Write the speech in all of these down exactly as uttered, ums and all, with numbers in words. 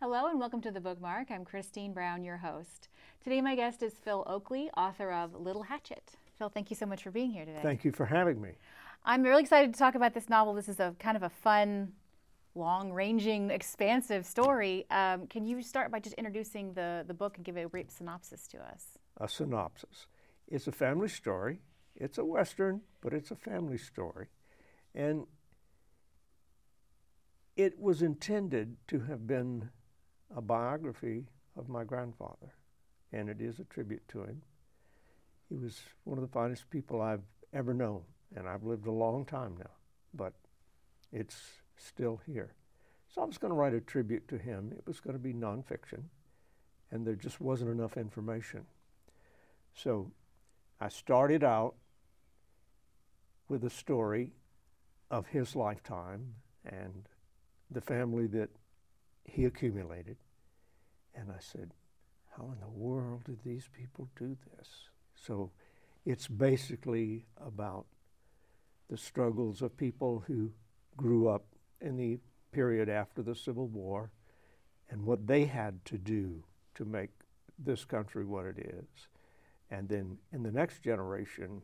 Hello and welcome to The Bookmark. I'm Christine Brown, your host. Today my guest is Phil Oakley, author of Little Hatchet. Phil, thank you so much for being here today. Thank you for having me. I'm really excited to talk about this novel. This is a kind of a fun, long-ranging, expansive story. Um, can you start by just introducing the, the book and give a brief synopsis to us? A synopsis. It's a family story. It's a Western, but it's a family story. And it was intended to have been a biography of my grandfather, and it is a tribute to him. He was one of the finest people I've ever known, and I've lived a long time now, but it's still here. So I was going to write a tribute to him. It was going to be nonfiction, and there just wasn't enough information. So I started out with a story of his lifetime and the family that he accumulated. And I said, how in the world did these people do this? So it's basically about the struggles of people who grew up in the period after the Civil War and what they had to do to make this country what it is. And then in the next generation,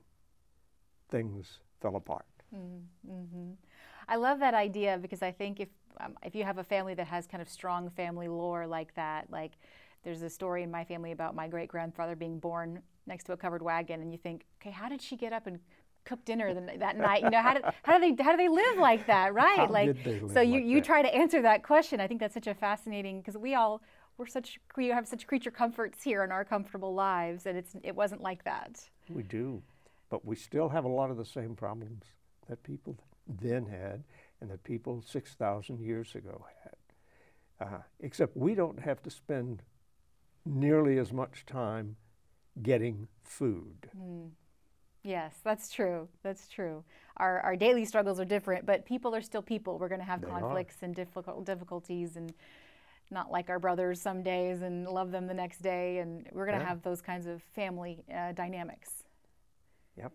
things fell apart. Mm-hmm. I love that idea because I think if um, if you have a family that has kind of strong family lore like that, like there's a story in my family about my great-grandfather being born next to a covered wagon, and you think, okay, how did she get up and cook dinner the, that night? You know, how did how do they how do they live like that, right? How like did they live so you like you that? try to answer that question. I think that's such a fascinating because we all we're such we have such creature comforts here in our comfortable lives, and it's it wasn't like that. We do, but we still have a lot of the same problems that people then had and that people six thousand years ago had. Uh, except we don't have to spend nearly as much time getting food. Mm. Yes, that's true. That's true. Our our daily struggles are different, but people are still people. We're going to have They conflicts are. and difficult difficulties, and not like our brothers some days and love them the next day. And we're going to Yeah. have those kinds of family uh, dynamics. Yep.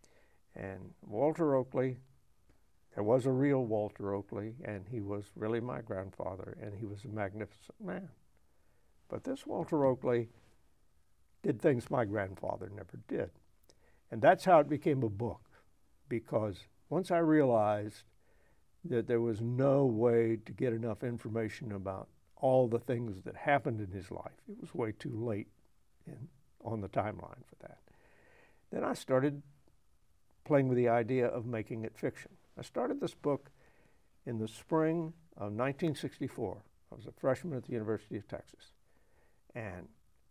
And Walter Oakley, there was a real Walter Oakley, and he was really my grandfather, and he was a magnificent man. But this Walter Oakley did things my grandfather never did. And that's how it became a book, because once I realized that there was no way to get enough information about all the things that happened in his life, it was way too late in, on the timeline for that. Then I started playing with the idea of making it fiction. I started this book in the spring of nineteen sixty-four. I was a freshman at the University of Texas. And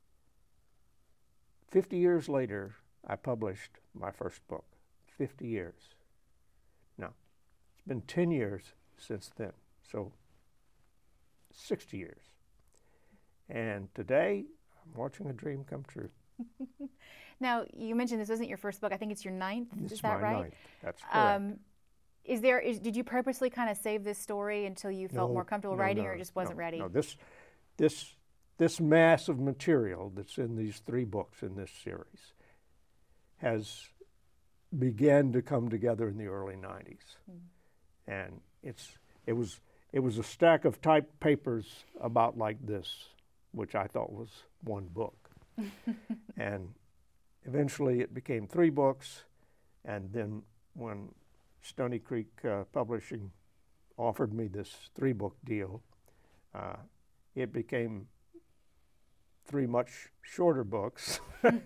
fifty years later, I published my first book. fifty years. Now, it's been ten years since then, so sixty years. And today, I'm watching a dream come true. Now, you mentioned this isn't your first book. I think it's your ninth. This is is that my right? ninth. That's correct. Um, is there? Is, did you purposely kind of save this story until you felt No, more comfortable no, writing, no, or it just wasn't no, ready? No, this, this, this mass of material that's in these three books in this series has began to come together in the early nineties, mm. and it's it was it was a stack of typed papers about like this, which I thought was one book, and eventually it became three books, and then when Stony Creek uh, Publishing offered me this three-book deal, uh, it became three much shorter books.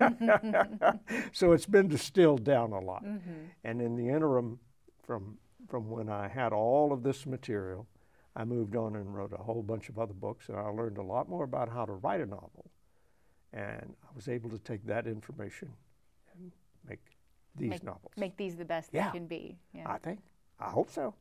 So it's been distilled down a lot. Mm-hmm. And in the interim, from from when I had all of this material, I moved on and wrote a whole bunch of other books, and I learned a lot more about how to write a novel. And I was able to take that information and make these make, novels. Make these the best yeah. they can be. Yeah. I think. I hope so.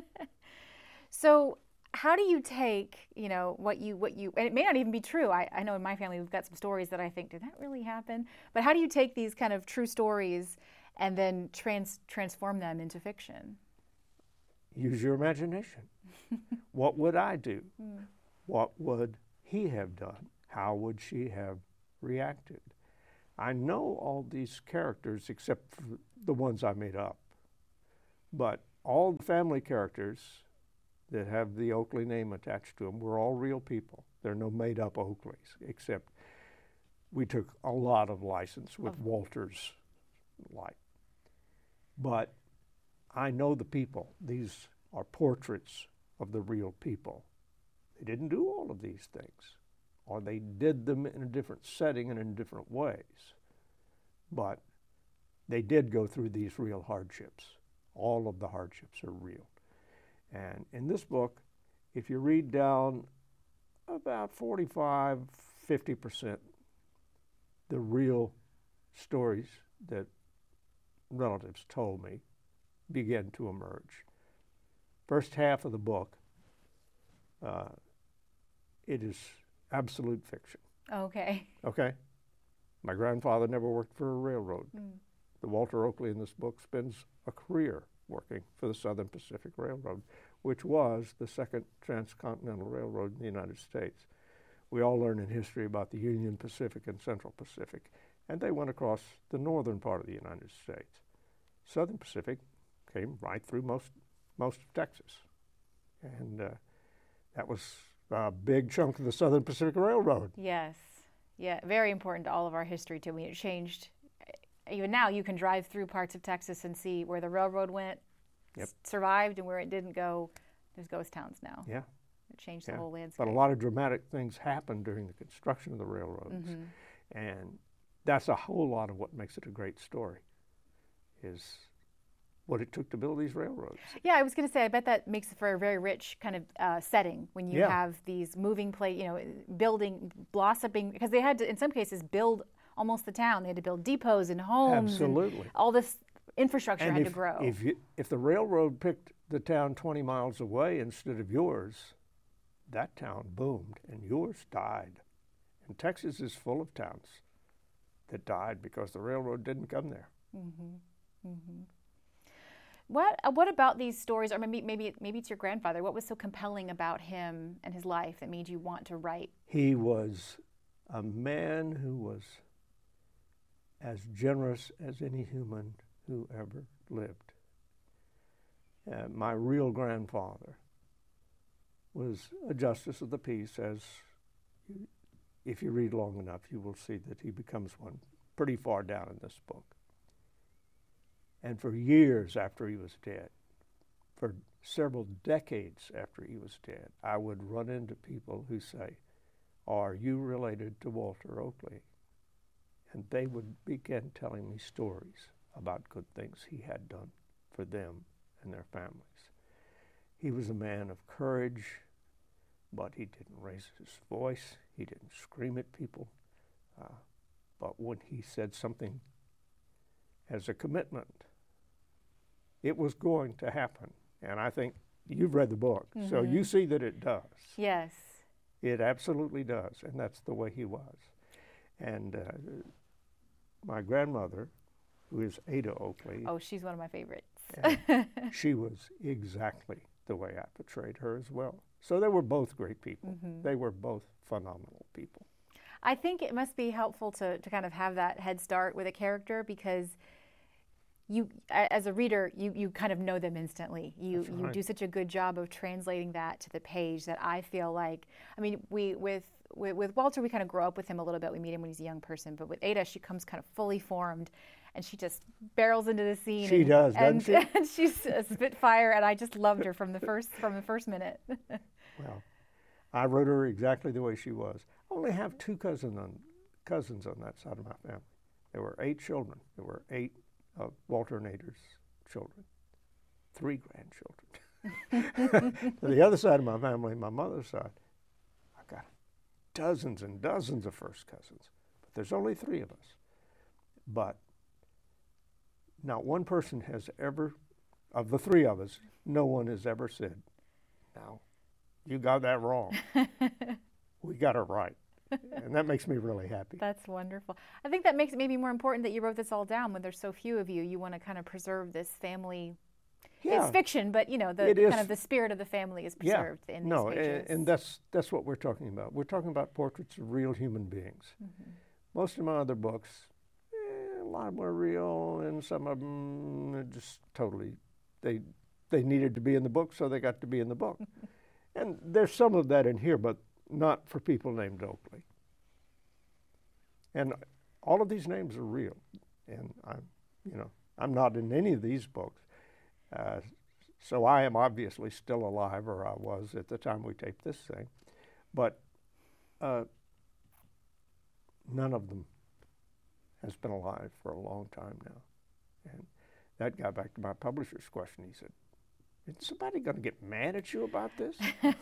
So how do you take, you know, what you, what you, and it may not even be true. I, I know in my family we've got some stories that I think, did that really happen? But how do you take these kind of true stories and then trans, transform them into fiction? Use your imagination. What would I do? Mm. What would he have done? How would she have reacted? I know all these characters except for the ones I made up. But all the family characters that have the Oakley name attached to them were all real people. There are no made-up Oakleys, except we took a lot of license with Of- Walter's light. But I know the people. These are portraits of the real people. They didn't do all of these things, or they did them in a different setting and in different ways. But they did go through these real hardships. All of the hardships are real. And in this book, if you read down about forty-five, fifty percent, the real stories that relatives told me begin to emerge. First half of the book, uh, it is absolute fiction. Okay. Okay? My grandfather never worked for a railroad. Mm. The Walter Oakley in this book spends a career working for the Southern Pacific Railroad, which was the second transcontinental railroad in the United States. We all learn in history about the Union Pacific and Central Pacific, and they went across the northern part of the United States. Southern Pacific came right through most most of Texas, and uh, that was a big chunk of the Southern Pacific Railroad. Yes. Yeah, very important to all of our history too. I mean, it changed. Even now, you can drive through parts of Texas and see where the railroad went, Yep. s- survived, and where it didn't go. There's ghost towns now. Yeah, It changed yeah. the whole landscape. But a lot of dramatic things happened during the construction of the railroads, Mhm. and that's a whole lot of what makes it a great story, is what it took to build these railroads. Yeah, I was going to say, I bet that makes for a very rich kind of uh, setting when you Yeah. have these moving plate, you know, building, blossoming, because they had to, in some cases, build almost the town. They had to build depots and homes. Absolutely. And all this infrastructure And had if, to grow. if, you, if the railroad picked the town twenty miles away instead of yours, that town boomed and yours died. And Texas is full of towns that died because the railroad didn't come there. Mm-hmm. Mm-hmm. What uh, What about these stories, or maybe maybe maybe it's your grandfather? What was so compelling about him and his life that made you want to write? He was a man who was as generous as any human who ever lived. Uh, my real grandfather was a justice of the peace, as you, if you read long enough, you will see that he becomes one pretty far down in this book. And for years after he was dead, for several decades after he was dead, I would run into people who say, "Are you related to Walter Oakley?" And they would begin telling me stories about good things he had done for them and their families. He was a man of courage, but he didn't raise his voice. He didn't scream at people. Uh, but when he said something as a commitment, it was going to happen. And I think you've read the book, so Mhm. you see that it does. Yes. It absolutely does, and that's the way he was. And uh, my grandmother, who is Ada Oakley, Oh, she's one of my favorites. uh, she was exactly the way I portrayed her as well. So they were both great people. Mhm. They were both phenomenal people. I think it must be helpful to, to kind of have that head start with a character, because you, a- as a reader, you, you kind of know them instantly. You That's you right. do such a good job of translating that to the page that I feel like, I mean, we with with, with Walter, we kind of grow up with him a little bit. We meet him when he's a young person, but with Ada, she comes kind of fully formed, and she just barrels into the scene. She and, does, doesn't and, she? and she's a spitfire, and I just loved her from the first from the first minute. Well, I wrote her exactly the way she was. I only have two cousin on, cousins on that side of my family. There were eight children. There were eight of Walter and Ada's children, three grandchildren. The other side of my family, my mother's side, I've got dozens and dozens of first cousins, but there's only three of us. But not one person has ever, of the three of us, no one has ever said, "Now, you got that wrong. We got it right." And that makes me really happy. That's wonderful. I think that makes it maybe more important that you wrote this all down when there's so few of you. You want to kind of preserve this family. Yeah. It's fiction, but you know, the It is. kind of the spirit of the family is Yeah. preserved in No, these a- pages. and that's that's what we're talking about. We're talking about portraits of real human beings. Mhm. Most of my other books, eh, a lot of them are real, and some of them are just totally, they they needed to be in the book, so they got to be in the book. And there's some of that in here, but not for people named Oakley. And all of these names are real. And I'm, you know, I'm not in any of these books. Uh, so I am obviously still alive, or I was at the time we taped this thing. But uh, none of them has been alive for a long time now. And that got back to my publisher's question. He said, is somebody going to get mad at you about this?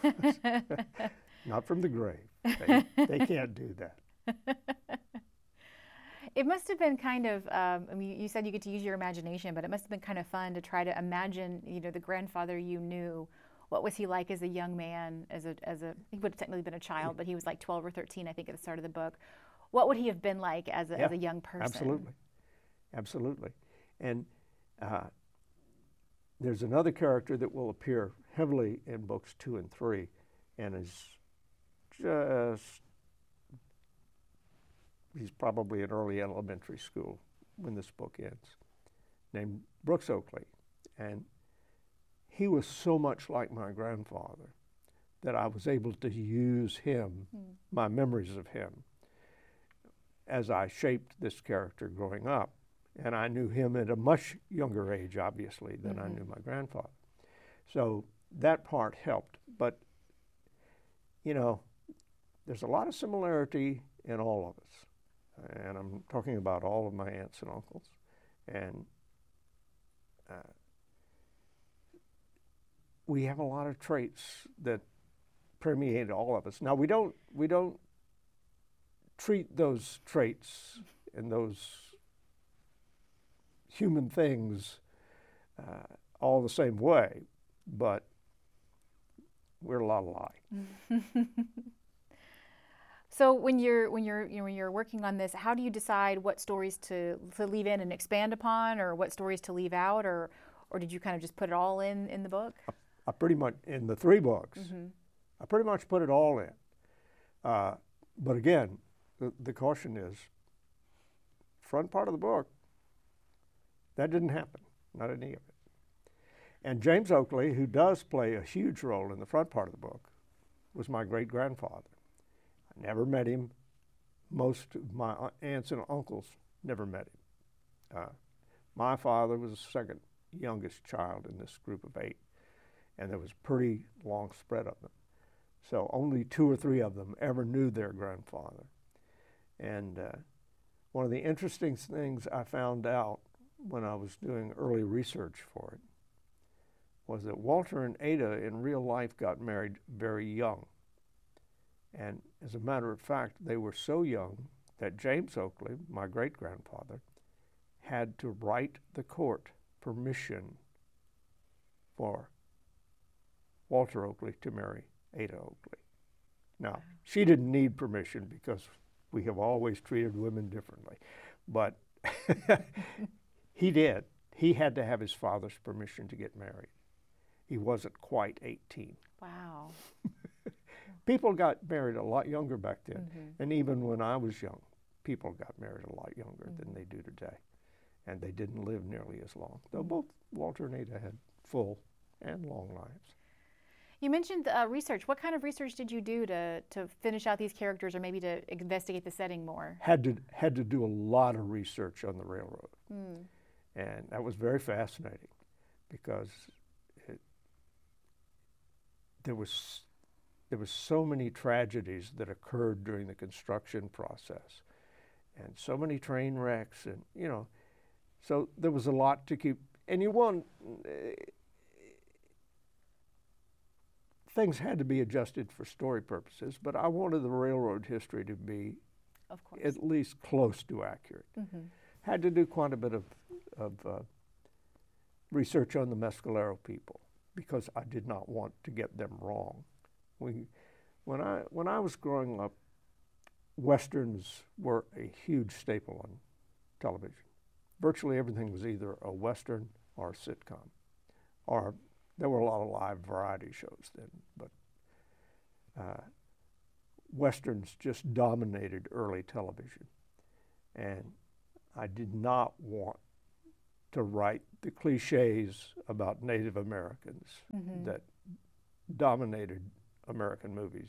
Not from the grave. They, they can't do that. It must have been kind of, um, I mean, you said you get to use your imagination, but it must have been kind of fun to try to imagine, you know, the grandfather you knew. What was he like as a young man, as a, as a, he would have technically been a child, but he was like twelve or thirteen, I think, at the start of the book. What would he have been like as a, yeah, as a young person? Absolutely. Absolutely. And uh, there's another character that will appear heavily in books two and three and is just, he's probably in early elementary school when this book ends, named Brooks Oakley. And he was so much like my grandfather that I was able to use him, mm. my memories of him, as I shaped this character growing up. And I knew him at a much younger age, obviously, than mm-hmm. I knew my grandfather. So that part helped. But, you know, there's a lot of similarity in all of us. And I'm talking about all of my aunts and uncles. And uh, we have a lot of traits that permeate all of us. Now, we don't, we don't treat those traits and those human things uh, all the same way, but we're a lot alike. So when you're when you're you know, when you're working on this, how do you decide what stories to to leave in and expand upon, or what stories to leave out, or or did you kind of just put it all in in the book? I, I pretty much in the three books. Mm-hmm. I pretty much put it all in. Uh, but again, the, the caution is, front part of the book, that didn't happen, not any of it. And James Oakley, who does play a huge role in the front part of the book, was my great-grandfather. I never met him. Most of my aunts and uncles never met him. Uh, my father was the second youngest child in this group of eight, and there was a pretty long spread of them. So only two or three of them ever knew their grandfather. And uh, one of the interesting things I found out when I was doing early research for it was that Walter and Ada in real life got married very young. And as a matter of fact, they were so young that James Oakley, my great-grandfather, had to write the court permission for Walter Oakley to marry Ada Oakley. Now, she didn't need permission because we have always treated women differently, but he did. He had to have his father's permission to get married. He wasn't quite eighteen. Wow. People got married a lot younger back then. Mm-hmm. And even when I was young, people got married a lot younger mm-hmm. than they do today. And they didn't live nearly as long, though both Walter and Ada had full and long lives. You mentioned uh, research. What kind of research did you do to, to finish out these characters, or maybe to investigate the setting more? Had to, had to do a lot of research on the railroad. Mm. And that was very fascinating because it, there was there was so many tragedies that occurred during the construction process, and so many train wrecks, and you know, so there was a lot to keep. And you want uh, things had to be adjusted for story purposes, but I wanted the railroad history to be, of course, at least close to accurate. Mm-hmm. Had to do quite a bit of of uh, research on the Mescalero people because I did not want to get them wrong. We, when I when I was growing up, westerns were a huge staple on television. Virtually everything was either a western or a sitcom, or there were a lot of live variety shows then. But uh, westerns just dominated early television, and I did not want to write the cliches about Native Americans mm-hmm. that dominated American movies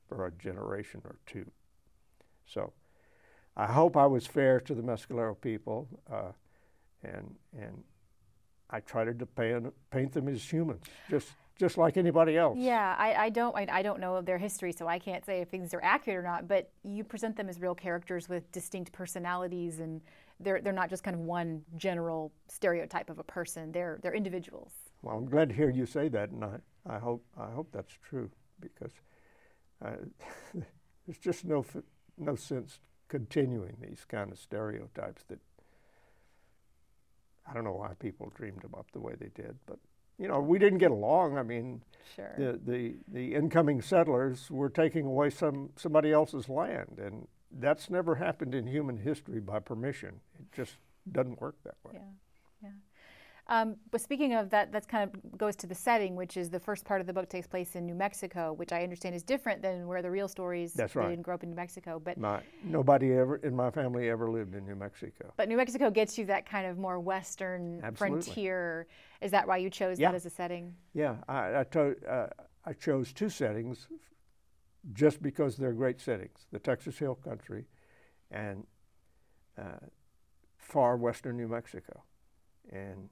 for a generation or two. So I hope I was fair to the Mescalero people, uh, and and I tried to paint, paint them as humans, just just like anybody else. Yeah, I, I don't I, I don't know their history, so I can't say if things are accurate or not. But you present them as real characters with distinct personalities, and they're they're not just kind of one general stereotype of a person. They're they're individuals. Well, I'm glad to hear you say that, and I, I hope I hope that's true, because uh, there's just no no sense continuing these kind of stereotypes that I don't know why people dreamed them up the way they did, but you know, we didn't get along. I mean, sure. the, the the incoming settlers were taking away some somebody else's land, and that's never happened in human history by permission. It just doesn't work that way. Yeah, yeah. Um, but speaking of that, that's kind of goes to the setting, which is the first part of the book takes place in New Mexico, which I understand is different than where the real stories. That's they right. didn't grow up in New Mexico, but My, nobody ever in my family ever lived in New Mexico. But New Mexico gets you that kind of more Western Absolutely. frontier. Is that why you chose Yeah. that as a setting? Yeah, I I, to, uh, I chose two settings just because they're great settings: the Texas Hill Country and uh, far western New Mexico. And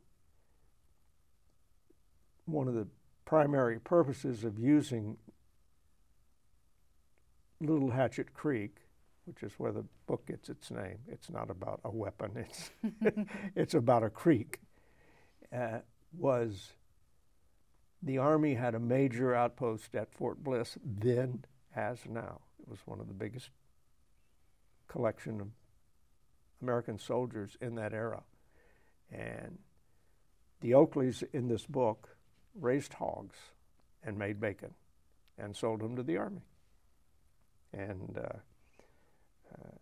one of the primary purposes of using Little Hatchet Creek, which is where the book gets its name, it's not about a weapon, it's, it's about a creek, uh, was the Army had a major outpost at Fort Bliss then as now. It was one of the biggest collection of American soldiers in that era. And the Oakleys in this book raised hogs and made bacon and sold them to the Army. And uh, uh,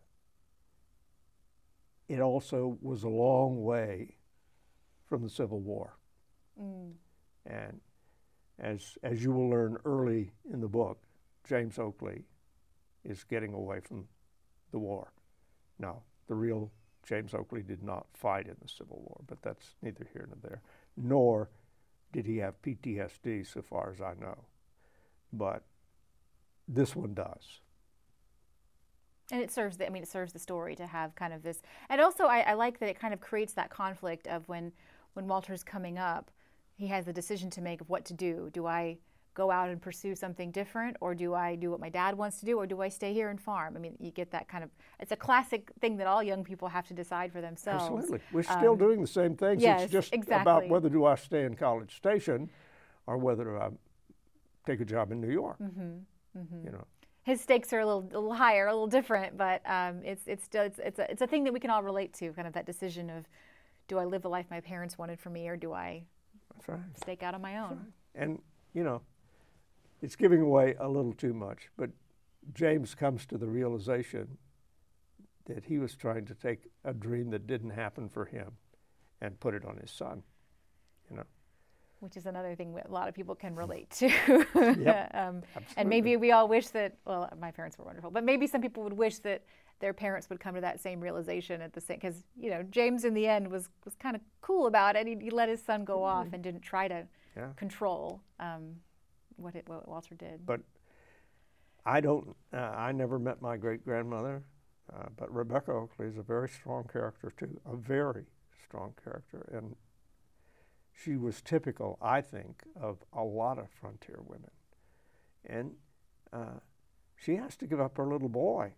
it also was a long way from the Civil War. Mm. And as, as you will learn early in the book, James Oakley is getting away from the war. Now, the real James Oakley did not fight in the Civil War, but that's neither here nor there, nor did he have P T S D, so far as I know. But this one does. And it serves the, I mean, it serves the story to have kind of this. And also, I, I like that it kind of creates that conflict of when, when Walter's coming up, he has a decision to make of what to do. Do I go out and pursue something different, or do I do what my dad wants to do, or do I stay here and farm? I mean, you get that kind of, it's a classic thing that all young people have to decide for themselves. Absolutely. We're still um, doing the same things. Yes, it's just exactly. about whether do I stay in College Station or whether I take a job in New York. Mm-hmm, mm-hmm. You know. His stakes are a little, a little higher, a little different, but um, it's it's still it's it's a, it's a thing that we can all relate to. Kind of that decision of, do I live the life my parents wanted for me, or do I That's right. stake out on my own? That's right. And you know, it's giving away a little too much. But James comes to the realization that he was trying to take a dream that didn't happen for him and put it on his son. You know. Which is another thing that a lot of people can relate to. Yep, um, absolutely. and maybe we all wish that, well, my parents were wonderful, but maybe some people would wish that their parents would come to that same realization at the same, because, you know, James in the end was, was kind of cool about it. He, he let his son go mm-hmm. off and didn't try to yeah. control um, what, it, what Walter did. But I don't, uh, I never met my great-grandmother, uh, but Rebecca Oakley is a very strong character too, a very strong character. And she was typical, I think, of a lot of frontier women. And uh, she has to give up her little boy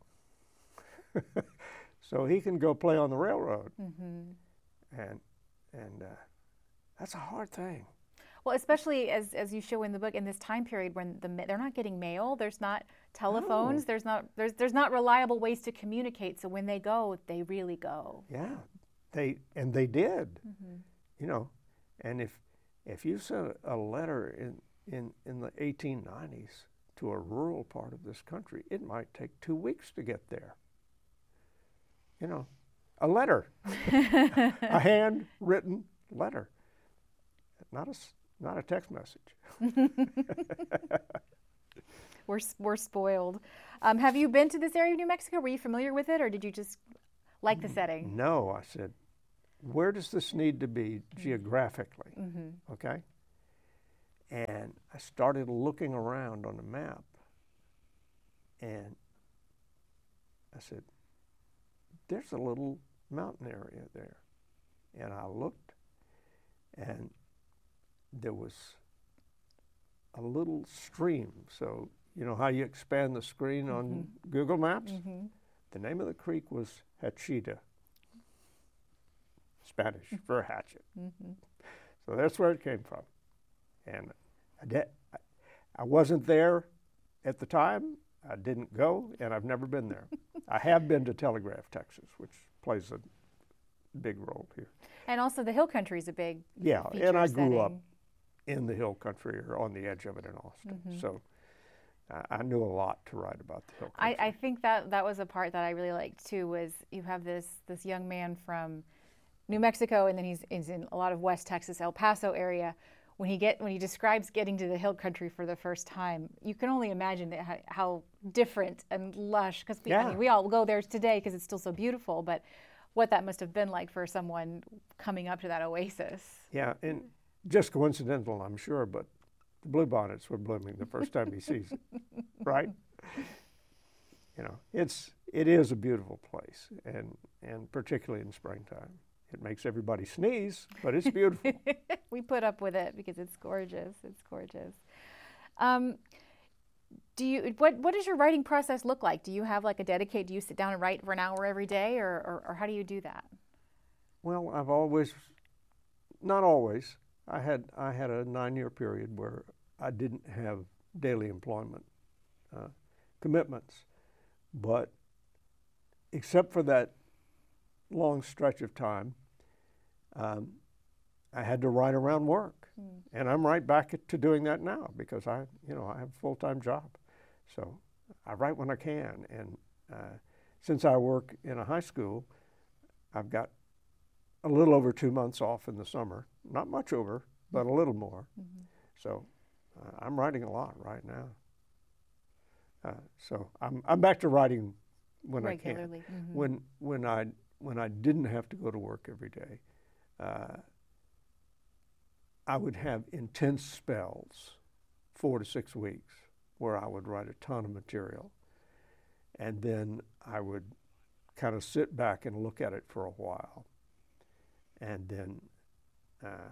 so he can go play on the railroad. Mm-hmm. And and uh, that's a hard thing. Well, especially as, as you show in the book, in this time period when the, they're not getting mail, there's not telephones, no. there's not there's there's not reliable ways to communicate. So when they go, they really go. Yeah, they and they did. Mm-hmm. You know. And if if you sent a letter in, in, in the eighteen nineties to a rural part of this country, it might take two weeks to get there. You know, a letter, a handwritten letter, not a, not a text message. we're, we're spoiled. Um, have you been to this area of New Mexico? Were you familiar with it, or did you just like the setting? No, I said, where does this need to be geographically, mm-hmm. okay? And I started looking around on the map, And I said, there's a little mountain area there. And I looked, and there was a little stream. So, you know how you expand the screen on mm-hmm. Google Maps? Mm-hmm. The name of the creek was Hachita, Spanish for hatchet. Mm-hmm. So that's where it came from. And I, did, I, I wasn't there at the time. I didn't go, and I've never been there. I have been to Telegraph, Texas, which plays a big role here. And also the hill country is a big yeah, and I grew setting. up in the hill country or on the edge of it in Austin. Mm-hmm. So I, I knew a lot to write about the hill country. I, I think that that was a part that I really liked too, was you have this this young man from New Mexico, and then he's, he's in a lot of West Texas, El Paso area. When he get when he describes getting to the hill country for the first time, you can only imagine that how, how different and lush, because we, yeah. I mean, we all go there today because it's still so beautiful, but what that must have been like for someone coming up to that oasis. Yeah, and just coincidental, I'm sure, but the bluebonnets were blooming the first time he sees it, right? You know, it's it is a beautiful place, and and particularly in springtime. It makes everybody sneeze, but it's beautiful. We put up with it because it's gorgeous. It's gorgeous. Um, do you what what does your writing process look like? Do you have like a dedicate? Do you sit down and write for an hour every day, or or, or how do you do that? Well, I've always, not always. I had I had a nine-year period where I didn't have daily employment uh, commitments, but except for that long stretch of time, um, I had to write around work, mm. and I'm right back to doing that now because I, you know, I have a full-time job, so I write when I can. And uh, since I work in a high school, I've got a little over two months off in the summer, not much over, but a little more. Mm-hmm. So uh, I'm writing a lot right now. Uh, so I'm I'm back to writing when regularly. I can. Mm-hmm. When when I when I didn't have to go to work every day, uh, I would have intense spells, four to six weeks, where I would write a ton of material, and then I would kind of sit back and look at it for a while, and then uh,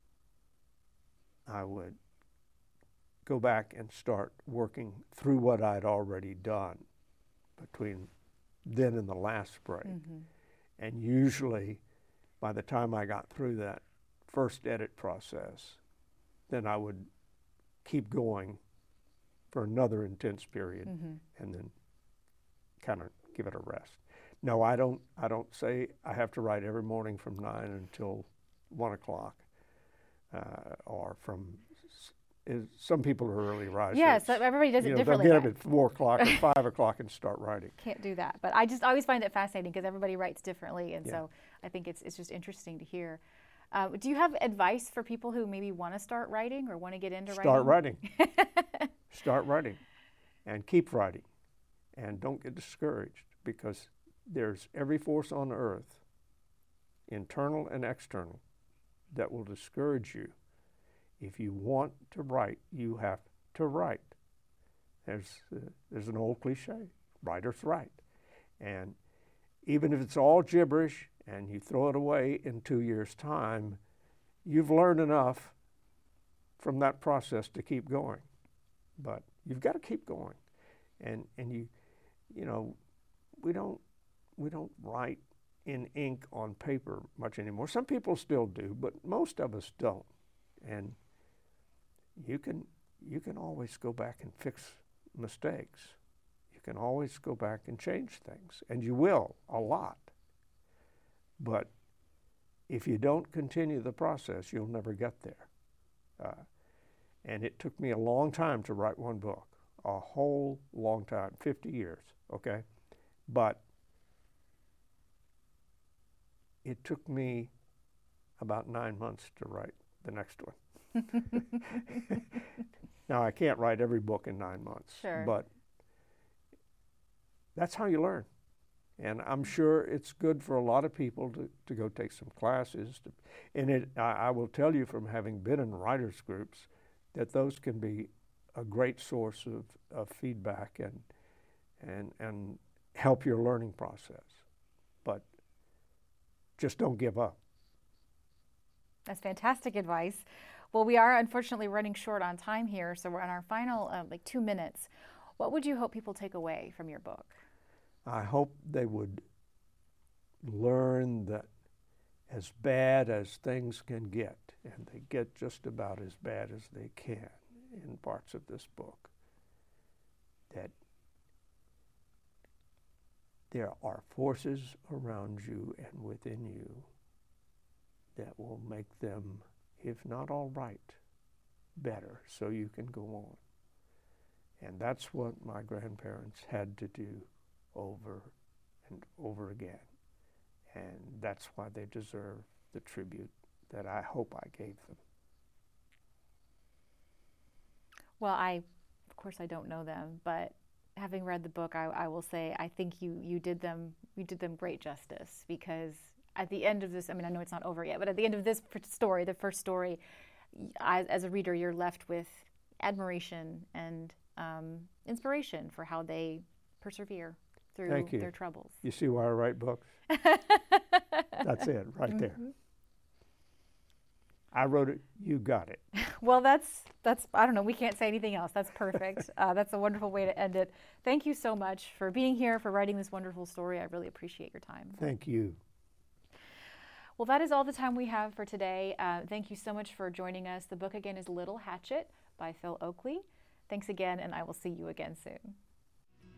I would go back and start working through what I'd already done between then and the last break. Mm-hmm. And usually, by the time I got through that first edit process, then I would keep going for another intense period, mm-hmm. and then kind of give it a rest. No, I don't. I don't say I have to write every morning from nine until one o'clock, uh, or from. Is, some people are early risers. Yes, everybody does it you know, differently. They'll get up at four o'clock or five o'clock and start writing. Can't do that, but I just always find it fascinating because everybody writes differently, and yeah. so I think it's it's just interesting to hear. Uh, do you have advice for people who maybe want to start writing or want to get into start writing? Start writing. Start writing, and keep writing, and don't get discouraged because there's every force on earth, internal and external, that will discourage you. If you want to write, you have to write. There's, uh, there's an old cliche, writers write. And even if it's all gibberish and you throw it away in two years' time, you've learned enough from that process to keep going. But you've got to keep going. And, and you, you know, we don't, we don't write in ink on paper much anymore. Some people still do, but most of us don't. And you can you can always go back and fix mistakes. You can always go back and change things, and you will a lot. But if you don't continue the process, you'll never get there. Uh, and it took me a long time to write one book, a whole long time, fifty years, okay? But it took me about nine months to write the next one. Now, I can't write every book in nine months, sure. but that's how you learn. And I'm sure it's good for a lot of people to, to go take some classes. To, and it, I, I will tell you from having been in writers' groups that those can be a great source of, of feedback and, and, and help your learning process. But just don't give up. That's fantastic advice. Well, we are unfortunately running short on time here, so we're on our final uh, like two minutes. What would you hope people take away from your book? I hope they would learn that as bad as things can get, and they get just about as bad as they can in parts of this book, that there are forces around you and within you that will make them, if not all right, better, so you can go on. And that's what my grandparents had to do over and over again. And that's why they deserve the tribute that I hope I gave them. Well, I, of course, I don't know them, but having read the book, I, I will say I think you you did them you did them great justice, because at the end of this, I mean, I know it's not over yet, but at the end of this story, the first story, I, as a reader, you're left with admiration and um, inspiration for how they persevere through Thank you. their troubles. You see why I write books? That's it, right there. Mm-hmm. I wrote it, you got it. Well, that's, that's I don't know, we can't say anything else. That's perfect. uh, that's a wonderful way to end it. Thank you so much for being here, for writing this wonderful story. I really appreciate your time. Thank you. Well, that is all the time we have for today. Uh, thank you so much for joining us. The book again is Little Hatchet by Phil Oakley. Thanks again, and I will see you again soon.